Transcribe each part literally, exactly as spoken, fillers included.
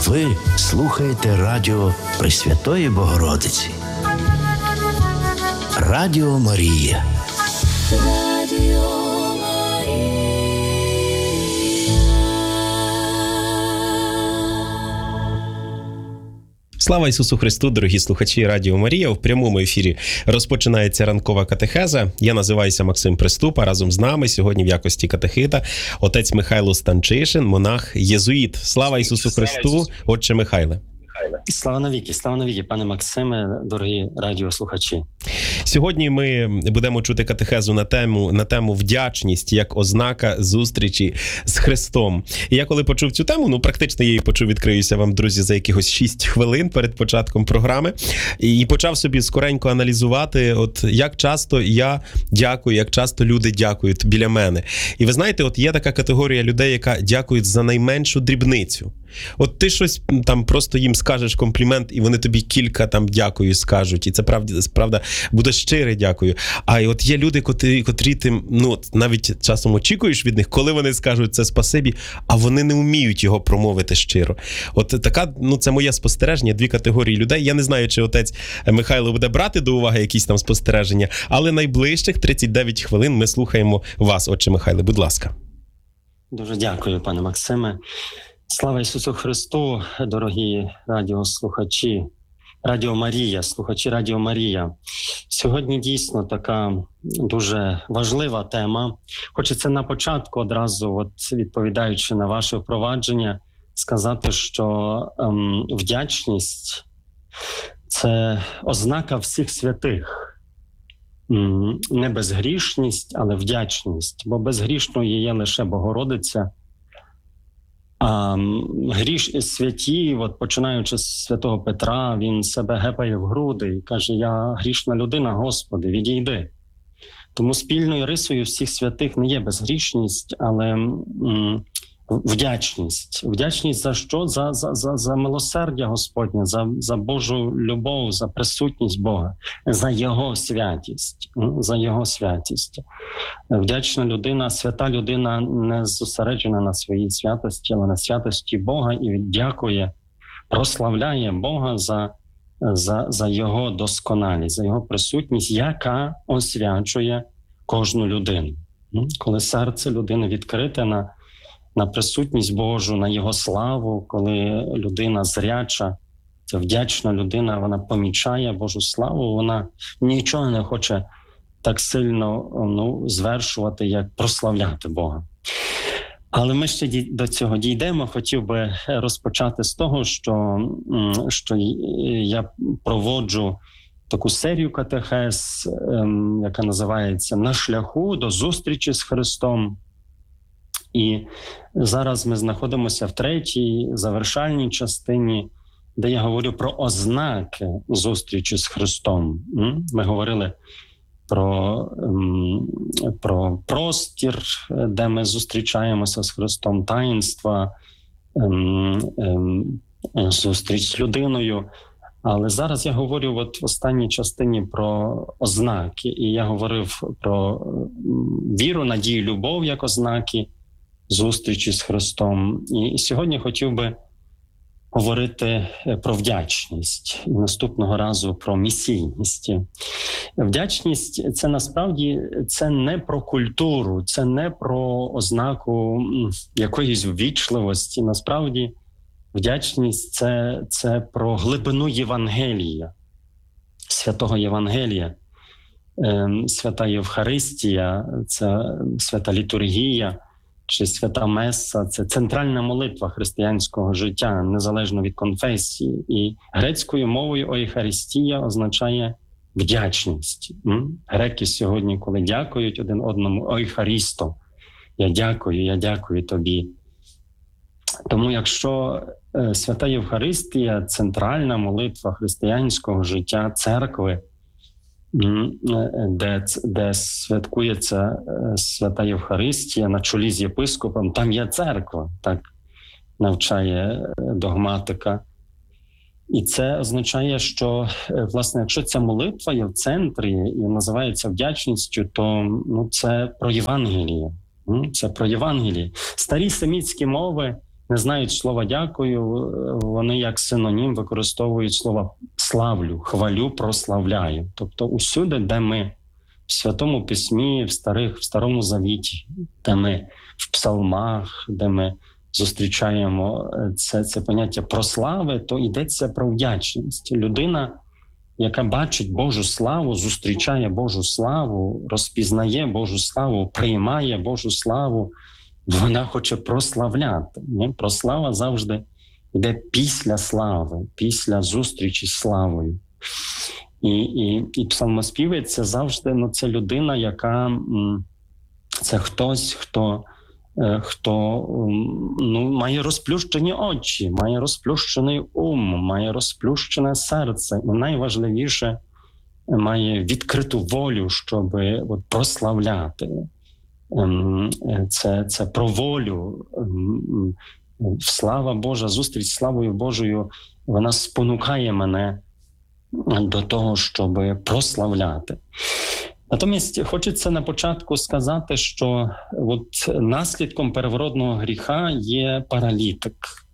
Ви слухаєте радіо Пресвятої Богородиці. Радіо Марія. Слава Ісусу Христу, дорогі слухачі Радіо Марія. В прямому ефірі розпочинається ранкова катехеза. Я називаюся Максим Приступ, а разом з нами сьогодні в якості катехита отець Михайло Станчишин, монах-єзуїт. Слава Ісусу Христу, отче Михайле. Слава навіки, слава навіки, пане Максиме, дорогі радіослухачі. Сьогодні ми будемо чути катехезу на тему, на тему вдячність як ознака зустрічі з Христом. І я коли почув цю тему, ну практично я її почув, відкриюся вам, друзі, за якихось шість хвилин перед початком програми. І почав собі скоренько аналізувати, от як часто я дякую, як часто люди дякують біля мене. І ви знаєте, от є така категорія людей, яка дякують за найменшу дрібницю. От ти щось там просто їм скажеш комплімент, і вони тобі кілька там дякую скажуть. І це правда, правда буде щире дякую. А от є люди, котрі, котрі ти, ну, навіть часом очікуєш від них, коли вони скажуть це спасибі, а вони не вміють його промовити щиро. От така, ну, це моє спостереження, дві категорії людей. Я не знаю, чи отець Михайло буде брати до уваги якісь там спостереження, але найближчих тридцять дев'ять хвилин ми слухаємо вас, отче Михайле, будь ласка. Дуже дякую, пане Максиме. Слава Ісусу Христу, дорогі радіослухачі, Радіо Марія, слухачі Радіо Марія. Сьогодні дійсно така дуже важлива тема. Хочеться на початку одразу, от відповідаючи на ваше впровадження, сказати, що ем, вдячність – це ознака всіх святих. Ем, не безгрішність, але вдячність, бо безгрішною є лише Богородиця. А гріш святі, от починаючи з святого Петра, він себе гепає в груди і каже: «Я грішна людина, Господи, відійди». Тому спільною рисою всіх святих не є безгрішність, але м, вдячність. Вдячність за що? За, за, за, за милосердя Господнє, за, за Божу любов, за присутність Бога, за Його святість, за Його святість. Вдячна людина, свята людина не зосереджена на своїй святості, але на святості Бога і дякує, прославляє Бога за, за, за Його досконалість, за Його присутність, яка освячує кожну людину. Коли серце людини відкрите на на присутність Божу, на Його славу, коли людина зряча, це вдячна людина, вона помічає Божу славу, вона нічого не хоче так сильно ну, звершувати, як прославляти Бога. Але ми ще до цього дійдемо. Хотів би розпочати з того, що, що я проводжу таку серію катехез, яка називається «На шляху до зустрічі з Христом». І зараз ми знаходимося в третій, завершальній частині, де я говорю про ознаки зустрічі з Христом. Ми говорили про, про простір, де ми зустрічаємося з Христом, таїнства, зустріч з людиною. Але зараз я говорю от в останній частині про ознаки. І я говорив про віру, надію, любов як ознаки зустрічі з Христом. І сьогодні хотів би говорити про вдячність. І наступного разу про місійність. Вдячність – це насправді це не про культуру, це не про ознаку якоїсь ввічливості. Насправді вдячність – це, це про глибину Євангелія, святого Євангелія. Свята Євхаристія – це свята літургія, чи свята меса – це центральна молитва християнського життя, незалежно від конфесії. І грецькою мовою «Ойхаристія» означає вдячність. Греки сьогодні, коли дякують один одному, «Ойхарісто» – «Я дякую, я дякую тобі». Тому якщо свята Євхаристія – центральна молитва християнського життя церкви, де, де святкується свята Євхаристія на чолі з єпископом, там є церква, так навчає догматика. І це означає, що, власне, якщо ця молитва є в центрі і називається вдячністю, то ну, це про Євангеліє. Це про Євангеліє. Старі семітські мови не знають слова «дякую», вони як синонім використовують слова «славлю», «хвалю», «прославляю». Тобто усюди, де ми в Святому Письмі, в, старих, в Старому Завіті, де ми в псалмах, де ми зустрічаємо це, це поняття прослави, то йдеться про вдячність. Людина, яка бачить Божу славу, зустрічає Божу славу, розпізнає Божу славу, приймає Божу славу, вона хоче прославляти. Не? Прослава завжди йде після слави, після зустрічі з славою. І, і, і псалмоспівець – це завжди, ну, це людина, яка, це хтось, хто, хто ну, має розплющені очі, має розплющений ум, має розплющене серце. І найважливіше, має відкриту волю, щоб от, прославляти. Це, це про волю. Слава Божа, зустріч з славою Божою, вона спонукає мене до того, щоб прославляти. Натомість хочеться на початку сказати, що от наслідком первородного гріха є паралітик.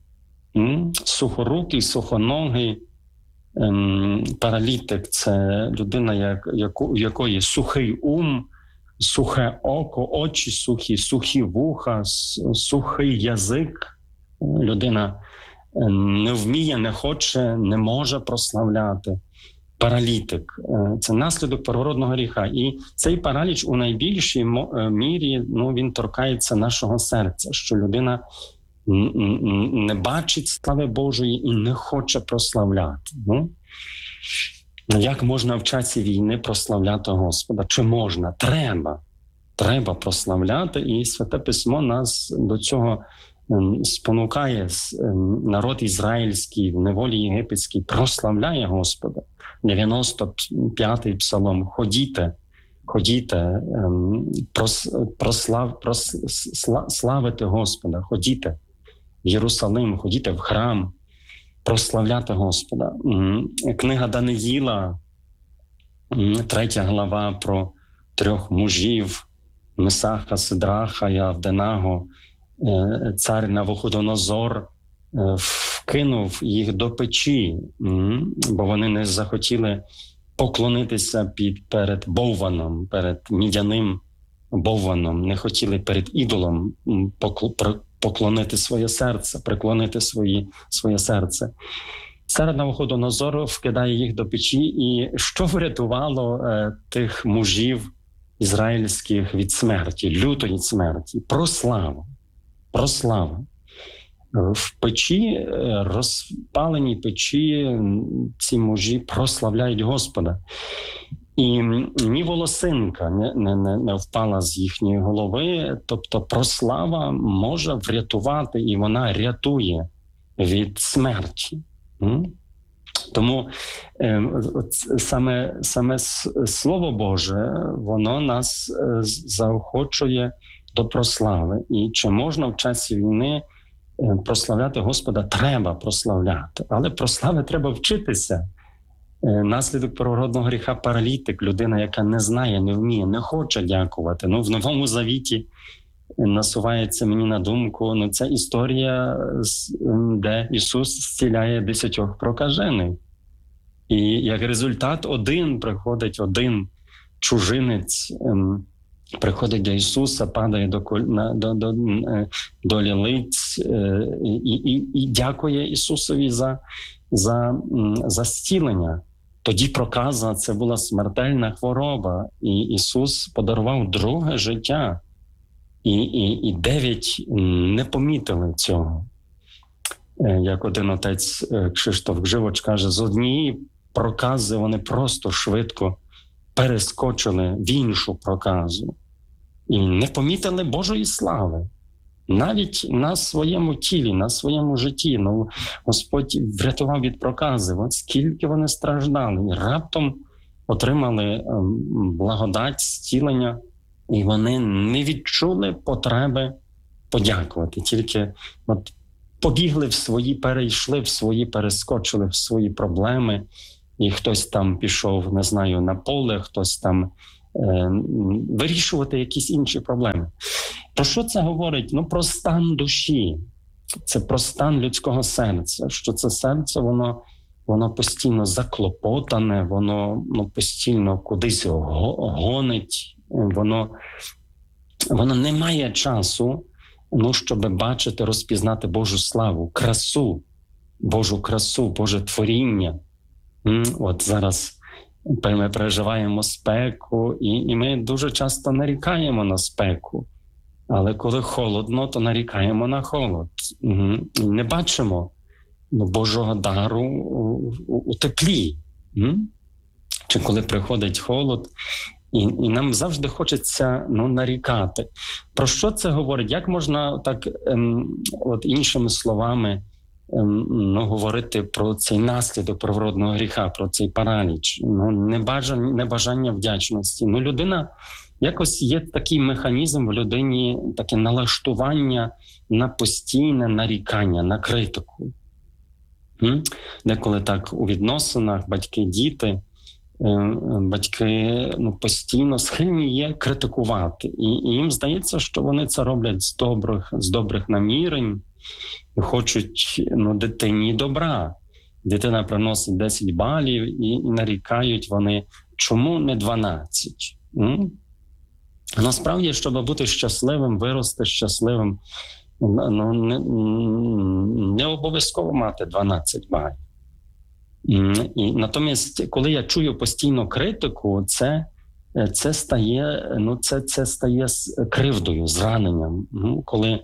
Сухорукий, сухоногий. Паралітик – це людина, як, у якої сухий ум, сухе око, очі сухі, сухі вуха, сухий язик. Людина не вміє, не хоче, не може прославляти. Паралітик – це наслідок первородного гріха. І цей параліч у найбільшій мірі, ну, він торкається нашого серця, що людина не бачить слави Божої і не хоче прославляти. Ну, як можна в часі війни прославляти Господа? Чи можна? Треба. Треба прославляти, і Святе Письмо нас до цього спонукає. Народ ізраїльський в неволі єгипетській прославляє Господа. дев'яносто п'ятий псалом. Ходіте, ходіте, прослав, прославити Господа, ходіте в Єрусалим, ходіте в храм, прославляти Господа. Книга Даниїла, третя глава про трьох мужів, Месаха, Сидраха і Авденаго. Цар Навуходонозор вкинув їх до печі, бо вони не захотіли поклонитися під, перед Бовваном, перед мідяним Бовваном, не хотіли перед ідолом поклонити своє серце, приклонити свої, своє серце. Цар Навуходонозор вкидає їх до печі, і що врятувало е, тих мужів ізраїльських від смерті, лютої смерті? Прослава. Прослава. В печі, розпаленій печі, ці мужі прославляють Господа. І ні волосинка не, не, не впала з їхньої голови, тобто прослава може врятувати, і вона рятує від смерті. Тому е, саме, саме Слово Боже, воно нас е, заохочує до прослави. І чи можна в часі війни е, прославляти Господа? Треба прославляти. Але прослави треба вчитися. Е, наслідок первородного гріха – паралітик, людина, яка не знає, не вміє, не хоче дякувати. Ну, в Новому Завіті насувається мені на думку, ну, це історія, де Ісус зціляє десятьох прокажених. І як результат один приходить, один чужинець ем, приходить до Ісуса, падає до, до, до, до лілиць е, і, і, і дякує Ісусові за, за, за зцілення. Тоді проказа – це була смертельна хвороба, і Ісус подарував друге життя. І, і, і дев'ять не помітили цього. Як один отець Кшиштоф Гживоч каже, з однієї прокази вони просто швидко перескочили в іншу проказу. І не помітили Божої слави. Навіть на своєму тілі, на своєму житті. Ну, Господь врятував від прокази. От скільки вони страждали. І раптом отримали благодать, зцілення. І вони не відчули потреби подякувати. Тільки от побігли в свої, перейшли в свої, перескочили в свої проблеми. І хтось там пішов, не знаю, на поле, хтось там е, вирішувати якісь інші проблеми. Про що це говорить? Ну, про стан душі. це про стан людського серця, що це серце, воно, воно постійно заклопотане, воно ну, постійно кудись гонить, воно, воно не має часу, ну, щоб бачити, розпізнати Божу славу, красу, Божу красу, Боже творіння. От зараз ми переживаємо спеку, і, і ми дуже часто нарікаємо на спеку. Але коли холодно, то нарікаємо на холод. Не бачимо Божого дару у, у теплі. Чи коли приходить холод, і, і нам завжди хочеться ну, нарікати. Про що це говорить? Як можна так ем, от іншими словами ем, ну, говорити про цей наслідок первородного гріха, про цей параліч? Ну, небажання, небажання вдячності. Ну, людина, якось є такий механізм в людині, таке налаштування на постійне нарікання, на критику. М? Деколи так у відносинах батьки-діти, батьки ну, постійно схильні є критикувати. І, і їм здається, що вони це роблять з добрих, з добрих намірень і хочуть ну, дитині добра. Дитина приносить десять балів і, і нарікають вони, чому не дванадцять? М? А насправді, щоб бути щасливим, вирости щасливим, ну, не, не обов'язково мати дванадцять балів. І натомість, коли я чую постійно критику, це, це стає, ну, це, це стає кривдою, зраненням. Ну, коли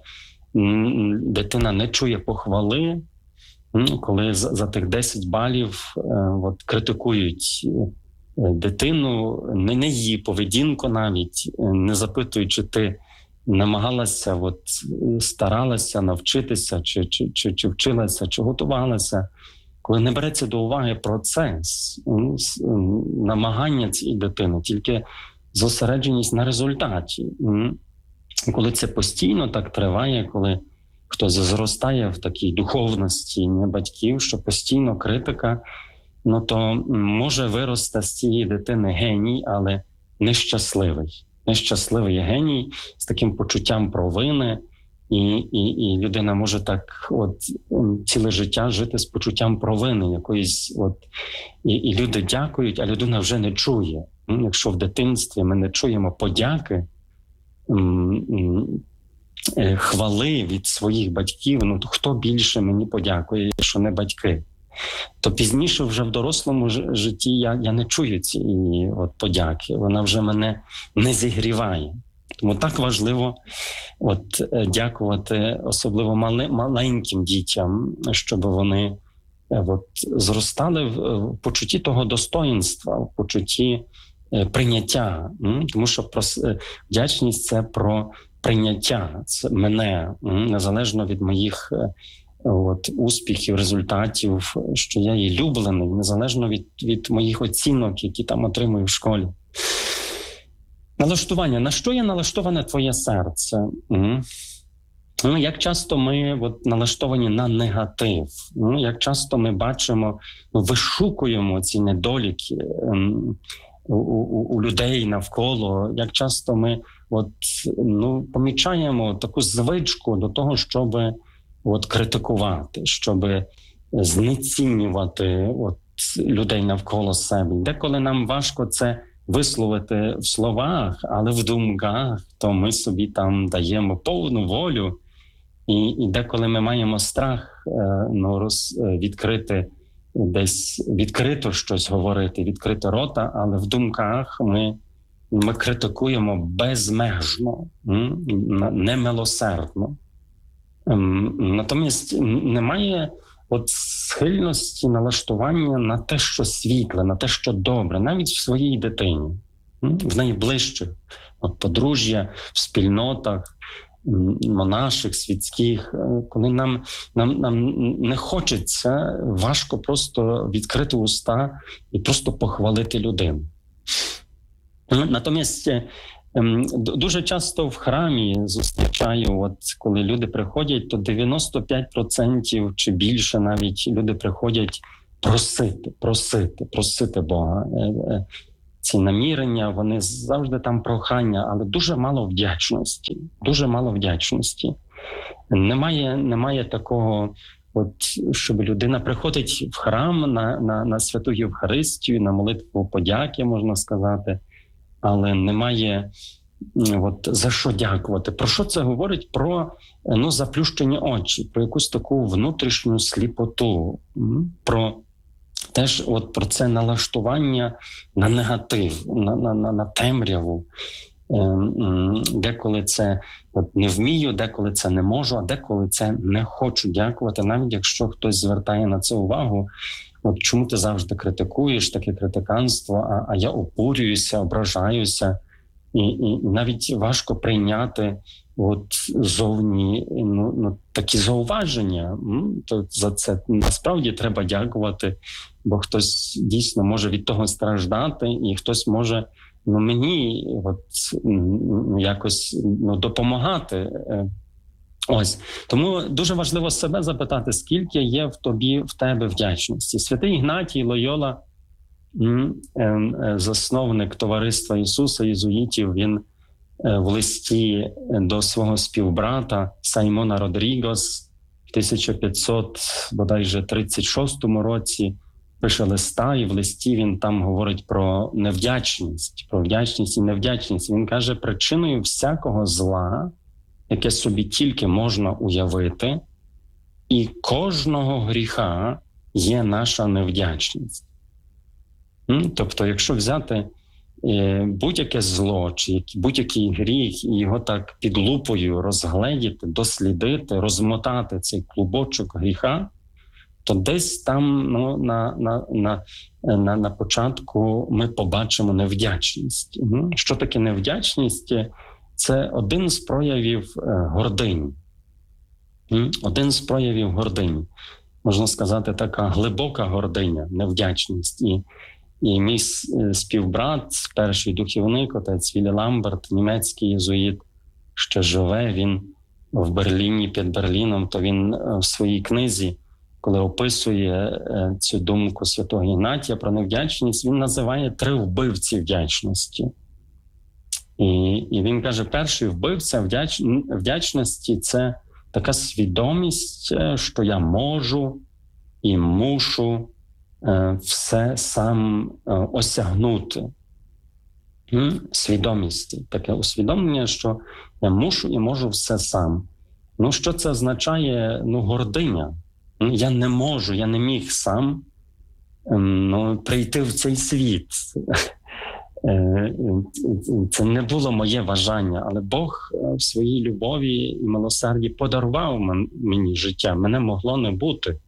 дитина не чує похвали, коли за, за тих десять балів от, критикують дитину, не, не її поведінку навіть, не запитують, чи ти намагалася, от, старалася навчитися, чи, чи, чи, чи вчилася, чи готувалася, коли не береться до уваги процес, намагання цієї дитини, тільки зосередженість на результаті. Коли це постійно так триває, коли хтось зростає в такій духовності не батьків, що постійно критика, ну то може вирости з цієї дитини геній, але нещасливий. Нещасливий геній з таким почуттям провини, і, і, і людина може так от ціле життя жити з почуттям провини якоїсь, от, і, і люди дякують, а людина вже не чує. Якщо в дитинстві ми не чуємо подяки, хвали від своїх батьків, ну то хто більше мені подякує, якщо не батьки? То пізніше вже в дорослому житті я, я не чую цієї от подяки, вона вже мене не зігріває. Тому так важливо от, дякувати особливо мали, маленьким дітям, щоб вони от, зростали в, в почутті того достоїнства, в почутті е, прийняття. М? Тому що про, вдячність – це про прийняття це мене, м? незалежно від моїх от, успіхів, результатів, що я є люблений, незалежно від, від моїх оцінок, які там отримую в школі. Налаштування. На що є налаштоване твоє серце? Mm. Ну, як часто ми от, налаштовані на негатив? Ну, як часто ми бачимо, вишукуємо ці недоліки ем, у, у, у людей навколо? Як часто ми от, ну, помічаємо таку звичку до того, щоб от, критикувати, щоб знецінювати от, людей навколо себе? Деколи нам важко це висловити в словах, але в думках, то ми собі там даємо повну волю. І, і деколи ми маємо страх ну, роз, відкрити десь, відкрито щось говорити, відкрити рота, але в думках ми, ми критикуємо безмежно, немилосердно. Натомість немає от схильності, налаштування на те, що світле, на те, що добре, навіть в своїй дитині, в найближчих, от подружжя, в спільнотах, монаших, світських, коли нам, нам, нам не хочеться, важко просто відкрити уста і просто похвалити людину. Натомість дуже часто в храмі зустрічаю, от коли люди приходять, то дев'яносто п'ять відсотків чи більше навіть люди приходять просити, просити, просити Бога. Ці намірення, вони завжди там прохання, але дуже мало вдячності, дуже мало вдячності. Немає, немає такого, от, щоб людина приходить в храм на, на, на святу Євхаристію, на молитву подяки, можна сказати, але немає от, за що дякувати. Про що це говорить? Про ну, заплющені очі, про якусь таку внутрішню сліпоту, про теж от, про це налаштування на негатив, на, на, на, на темряву. Деколи це от, не вмію, деколи це не можу, а деколи це не хочу дякувати, навіть якщо хтось звертає на це увагу. От чому ти завжди критикуєш таке критиканство, а, а я обурююся, ображаюся, і, і навіть важко прийняти от зовні ну, ну, такі зауваження. То за це насправді треба дякувати, бо хтось дійсно може від того страждати, і хтось може ну, мені от, якось ну, допомагати. Ось. Тому дуже важливо себе запитати, скільки є в тобі, в тебе вдячності. Святий Ігнатій Лойола, засновник Товариства Ісуса Єзуїтів, він в листі до свого співбрата Саймона Родрігос в тисяча п'ятсот тридцять шостому році пише листа, і в листі він там говорить про невдячність, про вдячність і невдячність. Він каже, причиною всякого зла, яке собі тільки можна уявити, і кожного гріха є наша невдячність. Тобто, якщо взяти будь-яке зло, чи будь-який гріх, і його так під лупою розгледіти, дослідити, розмотати цей клубочок гріха, то десь там ну, на, на, на, на, на початку ми побачимо невдячність. Що таке невдячність? Це один з проявів гордині. Один з проявів гордині. Можна сказати, така глибока гординя, невдячність. І, і мій співбрат, перший духівник, отець Віллі Ламберт, німецький єзуїт, ще живе, він в Берліні, під Берліном, то він в своїй книзі, коли описує цю думку святого Ігнатія про невдячність, він називає три вбивці вдячності. І, і він каже, перший вбивця вдяч, вдячності – це така свідомість, що я можу і мушу е, все сам е, осягнути. М? Свідомість, таке усвідомлення, що я мушу і можу все сам. Ну, що це означає? Ну, гординя. Я не можу, я не міг сам ну, прийти в цей світ. Це не було моє бажання, але Бог в своїй любові і милосерді подарував мені життя. Мене могло не бути.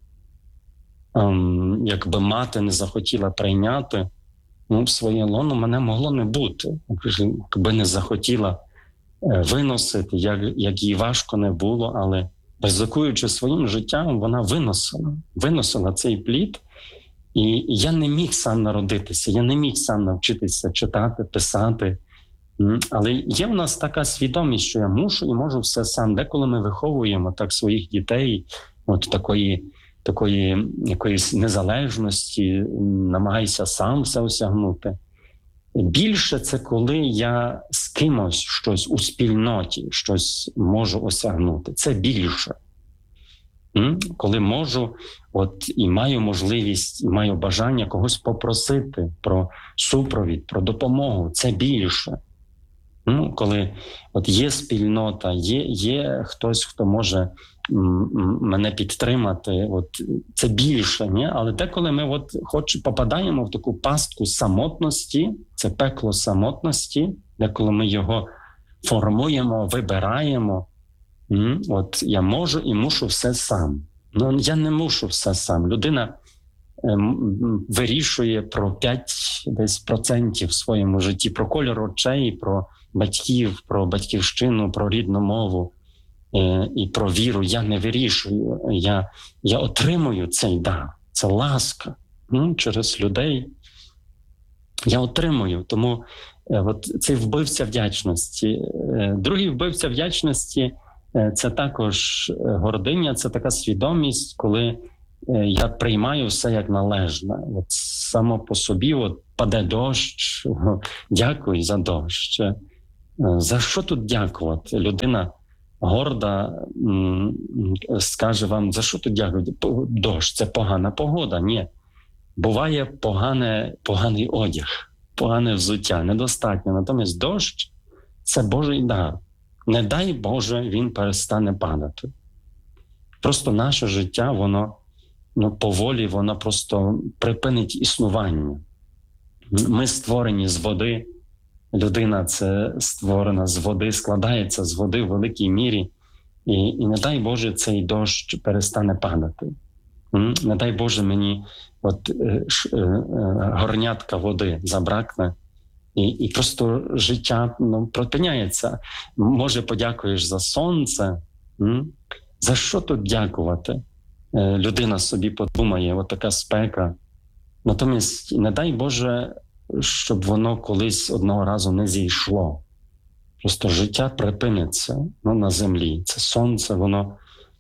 Якби мати не захотіла прийняти ну, в своє лоно, мене могло не бути. Якби не захотіла виносити, як, як їй важко не було, але ризикуючи своїм життям, вона виносила, виносила цей плід. І я не міг сам народитися, я не міг сам навчитися читати, писати. Але є в нас така свідомість, що я мушу і можу все сам. Деколи ми виховуємо так своїх дітей, от такої, такої якоїсь незалежності, намагайся сам все осягнути. Більше це коли я з кимось щось у спільноті, щось можу осягнути. Це більше. Коли можу, от і маю можливість, і маю бажання когось попросити про супровід, про допомогу, це більше. Ну, коли от є спільнота, є, є хтось, хто може м- мене підтримати, от це більше, ні? Але деколи ми от хоч попадаємо в таку пастку самотності, це пекло самотності, деколи ми його формуємо, вибираємо. От я можу і мушу все сам. Ну, я не мушу все сам. Людина ем, вирішує про п'ять десь процентів в своєму житті, про кольор очей, про батьків, про батьківщину, про рідну мову е, і про віру. Я не вирішую. Я, я отримую цей дар. Це ласка ну, через людей. Я отримую. Тому е, от цей вбивця вдячності. Е, другий вбивця вдячності – це також гординя, це така свідомість, коли я приймаю все як належне. От само по собі от паде дощ, дякую за дощ. За що тут дякувати? Людина горда м, скаже вам, за що тут дякувати? Дощ, це погана погода. Ні. Буває погане, поганий одяг, погане взуття, недостатньо. Натомість дощ – це Божий дар. Не дай Боже, він перестане падати. Просто наше життя, воно ну, поволі, воно просто припинить існування. Ми створені з води, людина це створена з води, складається з води в великій мірі, і, і не дай Боже, цей дощ перестане падати. Не дай Боже мені от, е, ш, е, горнятка води забракне, і, і просто життя ну, припиняється. Може, подякуєш за сонце, м? За що тут дякувати? Е, людина собі подумає, от така спека. Натомість, не дай Боже, щоб воно колись одного разу не зійшло. Просто життя припиниться ну, на землі. Це сонце, воно,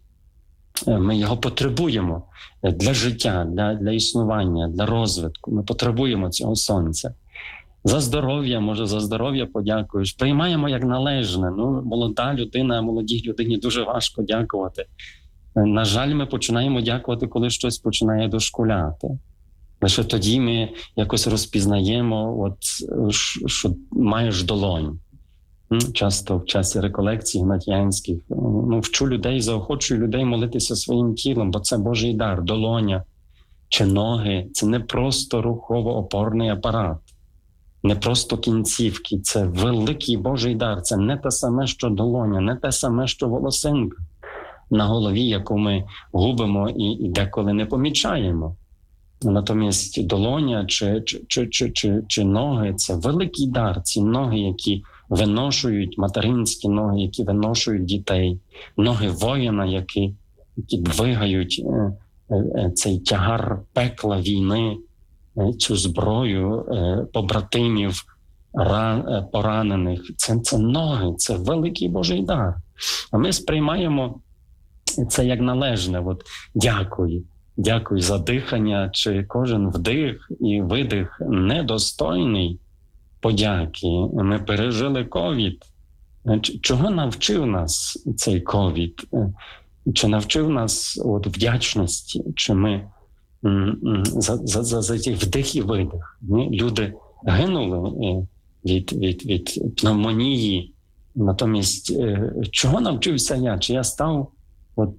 ми його потребуємо для життя, для, для існування, для розвитку. Ми потребуємо цього сонця. За здоров'я, може, за здоров'я подякуєш. Приймаємо як належне. Ну, молода людина, молодій людині дуже важко дякувати. На жаль, ми починаємо дякувати, коли щось починає дошкуляти. Лише тоді ми якось розпізнаємо, от, що маєш долонь. Часто в часі реколекцій гнатіянських ну, вчу людей, заохочую людей молитися своїм тілом, бо це Божий дар, долоня чи ноги. Це не просто рухово-опорний апарат, не просто кінцівки. Це великий Божий дар. Це не те саме, що долоня, не те саме, що волосинка на голові, яку ми губимо і, і деколи не помічаємо. Натомість долоня чи, чи, чи, чи, чи, чи ноги – це великий дар. Ці ноги, які виношують, материнські ноги, які виношують дітей, ноги воїна, які, які двигають е, е, цей тягар пекла війни, е, цю зброю е, побратимів ран, е, поранених. Це, це ноги, це великий Божий дар. А ми сприймаємо це як належне. От, дякую. Дякую за дихання, чи кожен вдих і видих недостойний подяки. Ми пережили ковід. Чого навчив нас цей ковід? Чи навчив нас от вдячності? Чи ми за, за, за, за ці вдих і видих? Люди гинули від, від, від пневмонії. Натомість, чого навчився я? Чи я став от,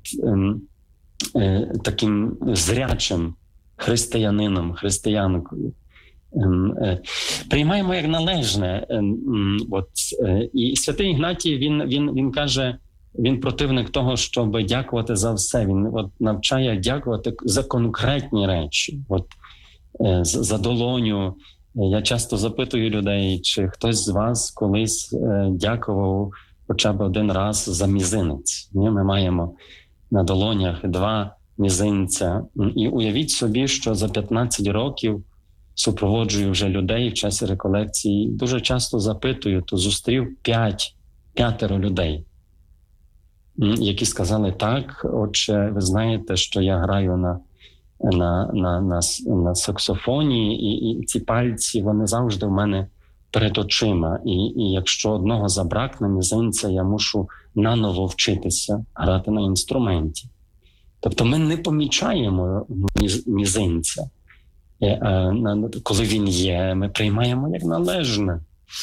таким зрячим християнином, християнкою? Приймаємо як належне. От, і святий Ігнатій, він, він, він каже, він противник того, щоб дякувати за все. Він от, навчає дякувати за конкретні речі. От, за долоню. Я часто запитую людей, чи хтось з вас колись дякував хоча б один раз за мізинець. Ми маємо на долонях два мізинця. І уявіть собі, що за п'ятнадцять років супроводжую вже людей в часі реколекції. Дуже часто запитую, то зустрів п'ять, п'ятеро людей, які сказали, так, отче, ви знаєте, що я граю на, на, на, на, на саксофоні, і, і ці пальці, вони завжди в мене перед очима. І, і якщо одного забракне мізинця, я мушу наново вчитися грати на інструменті. Тобто ми не помічаємо міз, мізинця. Коли він є, ми приймаємо як належне.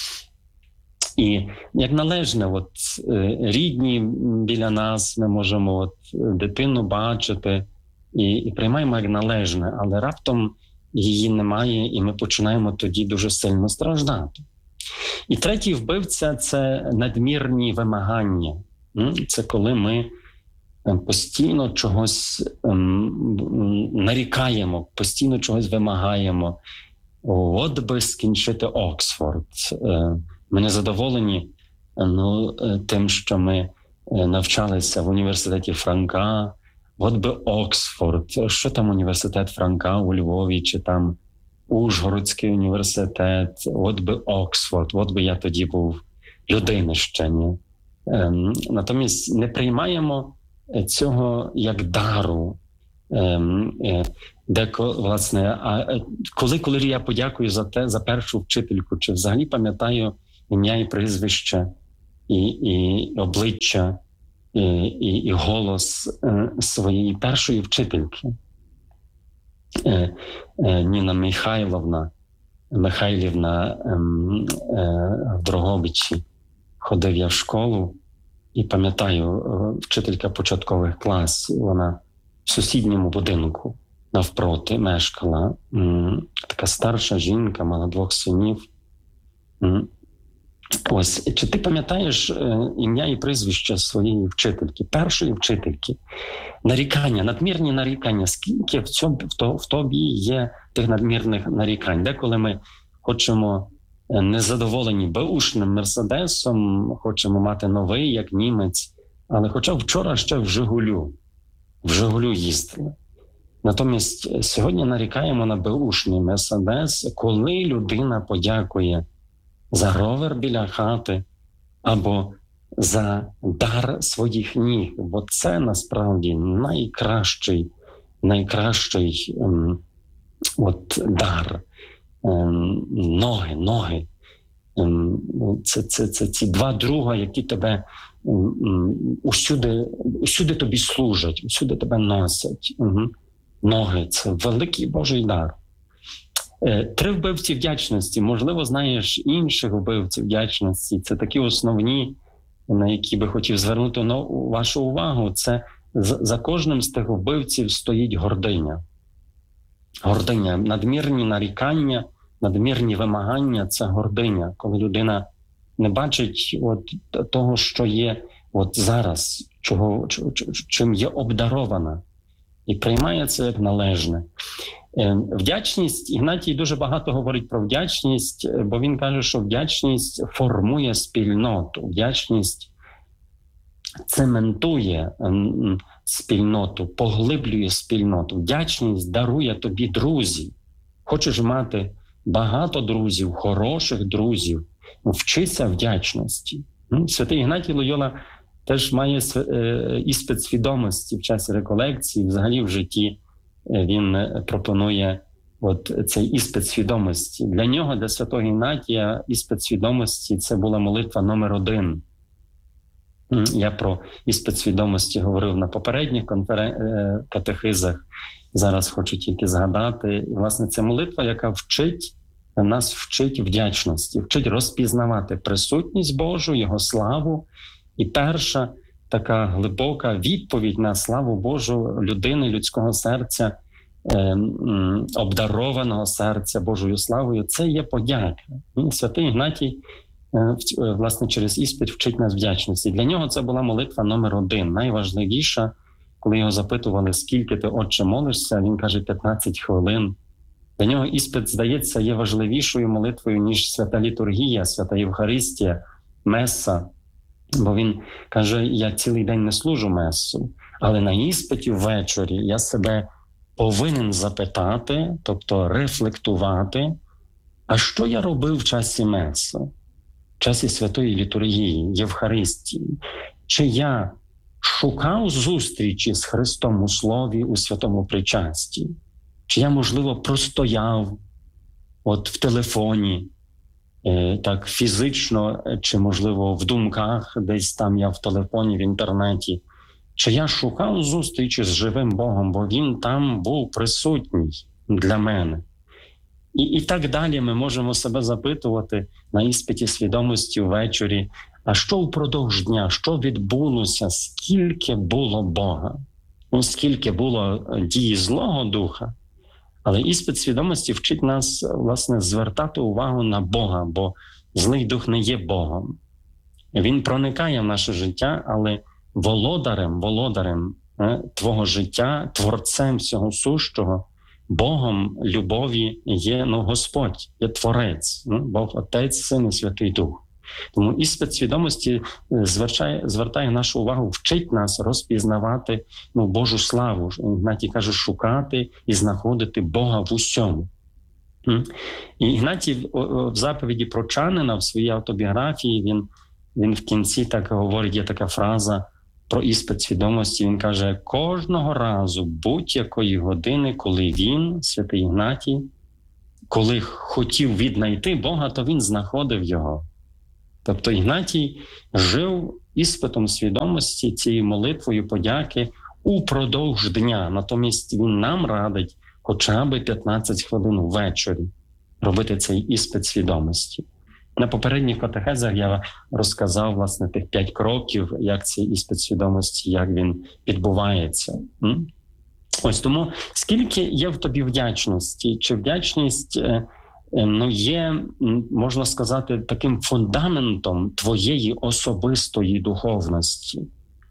І як належне, от, рідні біля нас, ми можемо от, дитину бачити і, і приймаємо як належне, але раптом її немає, і ми починаємо тоді дуже сильно страждати. І третій вбивця – це надмірні вимагання. Це коли ми постійно чогось ем, нарікаємо, постійно чогось вимагаємо. От би скінчити Оксфорд. Е, ми не задоволені ну, тим, що ми навчалися в університеті Франка. От би Оксфорд. Що там університет Франка у Львові, чи там Ужгородський університет. От би Оксфорд. От би я тоді був людина ще. Ні? Е, натомість не приймаємо цього як дару. Де, власне, а коли, коли я подякую за те, за першу вчительку, чи взагалі пам'ятаю ім'я і прізвище, і, і обличчя і, і, і голос е, своєї першої вчительки. Е, е, Ніна Михайловна, Михайлівна е, е, в Дроговичі. Ходив я в школу і пам'ятаю, е, вчителька початкових класів, вона в сусідньому будинку навпроти мешкала. М, така старша жінка, мала двох синів. М. Ось, чи ти пам'ятаєш е, ім'я і прізвище своєї вчительки, першої вчительки? Нарікання, надмірні нарікання. Скільки в, цьому, в, то, в тобі є тих надмірних нарікань? Деколи ми хочемо е, незадоволені беушним Мерседесом, хочемо мати новий, як німець, але хоча вчора ще в Жигулю, в Жигулю їздили. Натомість сьогодні нарікаємо на беушний Мерседес, коли людина подякує за ровер біля хати або за дар своїх ніг, бо це насправді найкращий, найкращий ем, от дар. Ем, ноги, ноги. Ем, це, це, це ці два друга, які тебе ем, усюди, усюди тобі служать, усюди тебе носять. Угу. Ноги – це великий Божий дар. Три вбивці вдячності. Можливо, знаєш інших вбивців вдячності. Це такі основні, на які би хотів звернути вашу увагу. Це за кожним з тих вбивців стоїть гординя. Гординя, надмірні нарікання, надмірні вимагання – це гординя. Коли людина не бачить от того, що є от зараз, чого, чим є обдарована, і приймає це як належне. Вдячність, Ігнатій дуже багато говорить про вдячність, бо він каже, що вдячність формує спільноту, вдячність цементує спільноту, поглиблює спільноту. Вдячність дарує тобі друзів. Хочеш мати багато друзів, хороших друзів, вчися вдячності. Святий Ігнатій Лойола теж має іспит свідомості в часі реколекції, взагалі в житті. Він пропонує от цей іспит свідомості. Для нього, для святого Ігнатія, іспит свідомості – це була молитва номер один. Я про іспит свідомості говорив на попередніх конферен... катехизах. Зараз хочу тільки згадати. І, власне, це молитва, яка вчить, нас вчить вдячності, вчить розпізнавати присутність Божу, Його славу. І перша така глибока відповідь на славу Божу людини, людського серця, обдарованого серця Божою славою, це є подяка. І Святий Ігнатій, власне, через іспит вчить нас вдячності. Для нього це була молитва номер один, найважливіша. Коли його запитували, скільки ти, Отче, молишся, він каже, п'ятнадцять хвилин. Для нього іспит, здається, є важливішою молитвою, ніж свята літургія, свята Євхаристія, меса. Бо він каже, я цілий день не служу месу, але на іспиті ввечері я себе повинен запитати, тобто рефлектувати, а що я робив в часі меси, в часі святої літургії, Євхаристії? Чи я шукав зустрічі з Христом у Слові, у святому причасті? Чи я, можливо, простояв от в телефоні, так фізично, чи, можливо, в думках, десь там я в телефоні, в інтернеті? Чи я шукав зустрічі з живим Богом, бо Він там був присутній для мене? І, і так далі ми можемо себе запитувати на іспиті свідомості ввечері, а що впродовж дня, що відбулося, скільки було Бога, ну, скільки було дії Злого Духа. Але іспит свідомості вчить нас, власне, звертати увагу на Бога, бо злий дух не є Богом. Він проникає в наше життя, але володарем, володарем е, твого життя, творцем всього сущого, Богом любові є, ну, Господь, є Творець, ну, Бог Отець, Син і Святий Дух. Тому іспит свідомості звертає, звертає нашу увагу, вчить нас розпізнавати, ну, Божу славу. Ігнатій каже, шукати і знаходити Бога в усьому. І Ігнатій в заповіді про Чанина, в своїй автобіографії, він, він в кінці так говорить, є така фраза про іспит свідомості. Він каже, кожного разу, будь-якої години, коли він, святий Ігнатій, коли хотів віднайти Бога, то він знаходив його. Тобто Ігнатій жив іспитом свідомості, цією молитвою подяки упродовж дня. Натомість він нам радить хоча б п'ятнадцять хвилин ввечері робити цей іспит свідомості. На попередніх катехезах я розказав, власне, тих п'ять кроків, як цей іспит свідомості, як він відбувається. Ось тому, скільки є в тобі вдячності, чи вдячність ну, є, можна сказати, таким фундаментом твоєї особистої духовності?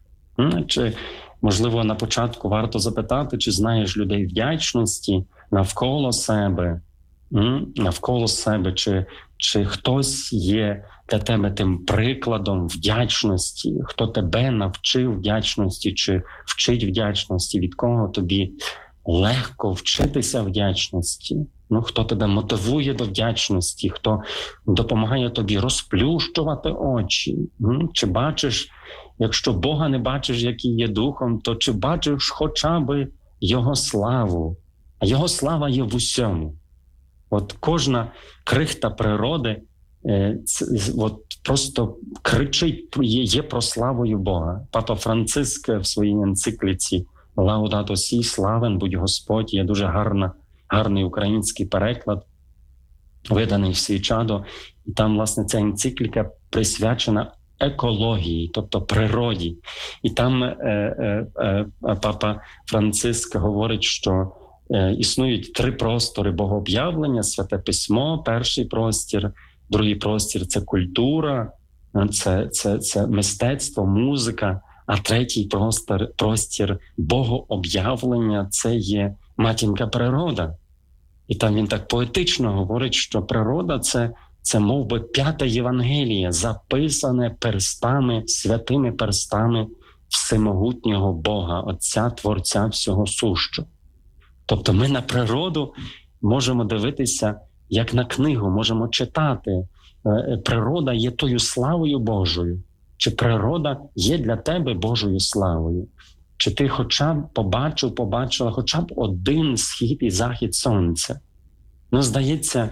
Чи, можливо, на початку варто запитати, чи знаєш людей вдячності навколо себе, навколо себе, чи, чи хтось є для тебе тим прикладом вдячності, хто тебе навчив вдячності, чи вчить вдячності, від кого тобі легко вчитися вдячності, ну, хто тебе мотивує до вдячності, хто допомагає тобі розплющувати очі. Чи бачиш, якщо Бога не бачиш, який є духом, то чи бачиш хоча б Його славу? А Його слава є в усьому. От кожна крихта природи е, це, от просто кричить, є, є прославою Бога. Папа Франциск в своїй енцикліці «Лаудато сі», «Славен будь Господь», є дуже гарна, гарний український переклад, виданий в свій чадо. І там, власне, ця енцикліка присвячена екології, тобто природі. І там е, е, е, папа Франциск говорить, що е, існують три простори богооб'явлення: Святе Письмо, перший простір, другий простір – це культура, це, це, це мистецтво, музика, а третій простір, простір богооб'явлення – це є матінка природа. І там він так поетично говорить, що природа – це Це мов би п'яте Євангеліє, записане перстами, святими перстами всемогутнього Бога, Отця, Творця всього сущого. Тобто ми на природу можемо дивитися як на книгу, можемо читати. Природа є тою славою Божою. Чи природа є для тебе Божою славою? Чи ти хоча б побачив, побачила хоча б один схід і захід сонця? Ну, здається,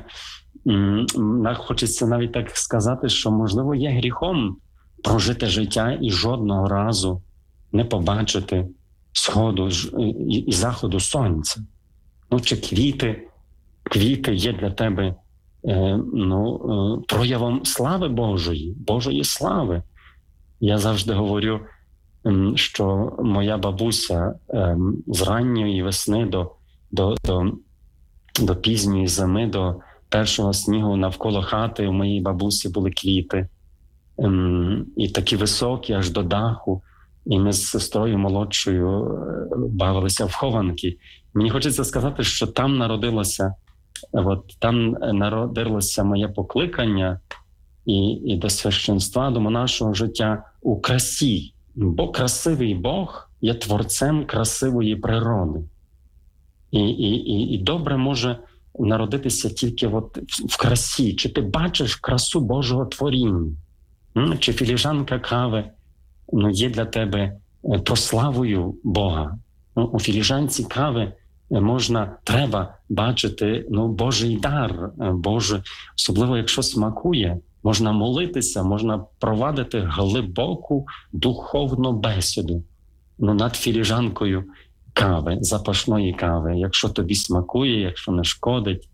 хочеться навіть так сказати, що, можливо, є гріхом прожити життя і жодного разу не побачити сходу і заходу сонця. Ну, чи квіти, квіти є для тебе ну, проявом слави Божої, Божої слави. Я завжди говорю, що моя бабуся з ранньої весни до, до, до, до пізньої зими, до першого снігу навколо хати у моїй бабусі були квіти. І такі високі, аж до даху. І ми з сестрою молодшою бавилися в хованки. Мені хочеться сказати, що там народилося, от, там народилося моє покликання і, і до священства, до монашого життя у красі. Бо красивий Бог є творцем красивої природи. І, і, і, і добре може народитися тільки от в красі. Чи ти бачиш красу Божого творіння? Чи філіжанка кави ну, є для тебе прославою Бога? Ну, у філіжанці кави можна, треба бачити ну, Божий дар, Боже, особливо якщо смакує. Можна молитися, можна провадити глибоку духовну бесіду ну, над філіжанкою кави, запашної кави, якщо тобі смакує, якщо не шкодить.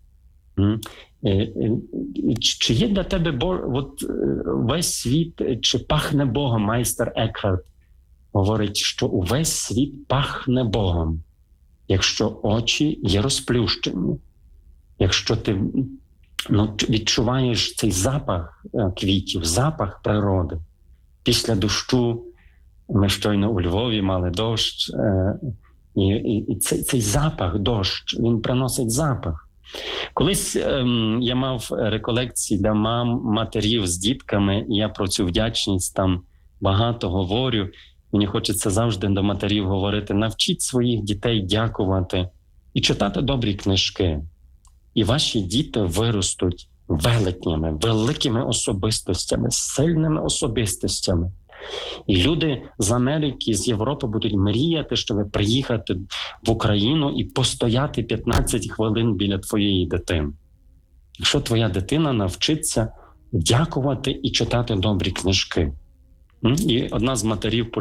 Чи є для тебе от, весь світ, чи пахне Богом? Майстер Екхарт говорить, що увесь світ пахне Богом, якщо очі є розплющені, якщо ти ну, відчуваєш цей запах квітів, запах природи. Після дощу, ми щойно у Львові мали дощ, і, і, і цей, цей запах, дощ, він приносить запах. Колись ем, я мав реколекції для мам, матерів з дітками, і я про цю вдячність там багато говорю. Мені хочеться завжди до матерів говорити: навчіть своїх дітей дякувати і читати добрі книжки. І ваші діти виростуть велетнями, великими особистостями, сильними особистостями. І люди з Америки, з Європи будуть мріяти, щоб приїхати в Україну і постояти п'ятнадцять хвилин біля твоєї дитини. Якщо твоя дитина навчиться дякувати і читати добрі книжки. М? І одна з матерів